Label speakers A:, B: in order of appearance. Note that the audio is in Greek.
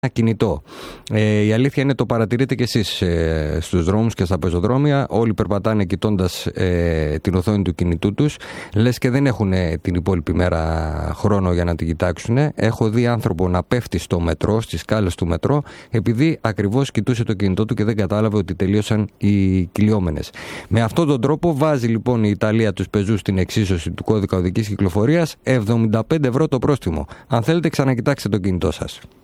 A: κινητό. Η αλήθεια είναι, το παρατηρείτε κι εσείς στους δρόμους και στα πεζοδρόμια. Όλοι περπατάνε κοιτώντας την οθόνη του κινητού τους, λες και δεν έχουν την υπόλοιπη μέρα χρόνο για να την κοιτάξουν. Έχω δει άνθρωπο να πέφτει στο μετρό, στις σκάλες του μετρό, επειδή ακριβώς κοιτούσε το κινητό του και δεν κατάλαβε ότι τελείωσαν οι κυλιόμενες. Με αυτόν τον τρόπο βάζει λοιπόν η Ιταλία τους πεζούς στην εξίσωση του κώδικα οδικής κυκλοφορίας, 75 ευρώ το πρόστιμο. Αν θέλετε, ξανακοιτάξτε το κινητό σας.